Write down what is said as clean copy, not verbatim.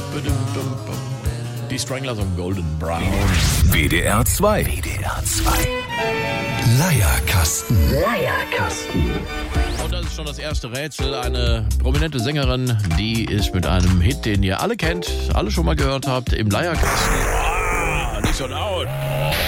Die Stranglers und Golden Brown. WDR 2. Leierkasten. Und das ist schon das erste Rätsel. Eine prominente Sängerin, die ist mit einem Hit, den ihr alle kennt, alle schon mal gehört habt, im Leierkasten. Nicht so laut.